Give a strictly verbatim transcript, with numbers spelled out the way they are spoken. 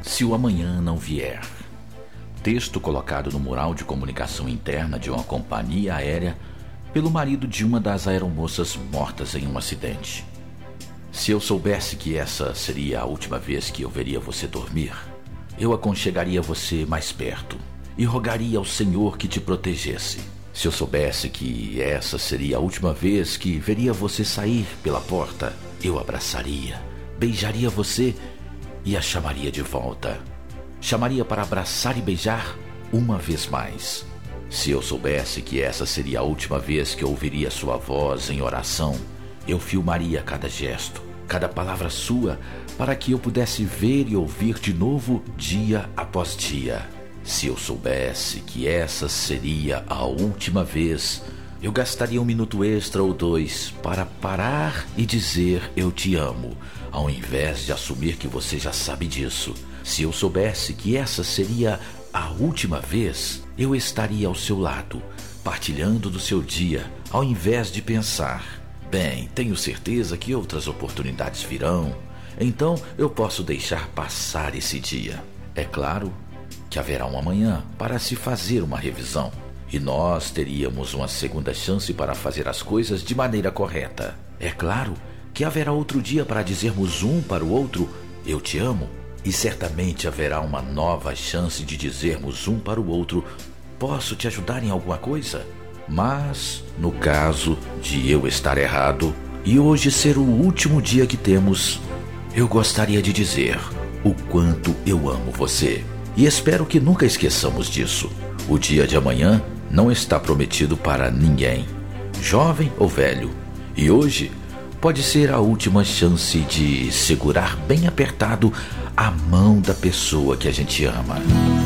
Se o amanhã não vier. Texto colocado no mural de comunicação interna de uma companhia aérea pelo marido de uma das aeromoças mortas em um acidente. Se eu soubesse que essa seria a última vez que eu veria você dormir, eu aconchegaria você mais perto e rogaria ao Senhor que te protegesse. Se eu soubesse que essa seria a última vez que veria você sair pela porta, eu abraçaria, beijaria você e a chamaria de volta. Chamaria para abraçar e beijar uma vez mais. Se eu soubesse que essa seria a última vez que eu ouviria sua voz em oração, eu filmaria cada gesto, cada palavra sua, para que eu pudesse ver e ouvir de novo dia após dia. Se eu soubesse que essa seria a última vez, eu gastaria um minuto extra ou dois para parar e dizer eu te amo, ao invés de assumir que você já sabe disso. Se eu soubesse que essa seria a última vez, eu estaria ao seu lado, partilhando do seu dia, ao invés de pensar: bem, tenho certeza que outras oportunidades virão, então eu posso deixar passar esse dia. É claro que haverá um amanhã para se fazer uma revisão, e nós teríamos uma segunda chance para fazer as coisas de maneira correta. É claro que haverá outro dia para dizermos um para o outro eu te amo, e certamente haverá uma nova chance de dizermos um para o outro posso te ajudar em alguma coisa? Mas, no caso de eu estar errado e hoje ser o último dia que temos, eu gostaria de dizer o quanto eu amo você. E espero que nunca esqueçamos disso. O dia de amanhã não está prometido para ninguém, jovem ou velho. E hoje pode ser a última chance de segurar bem apertado a mão da pessoa que a gente ama.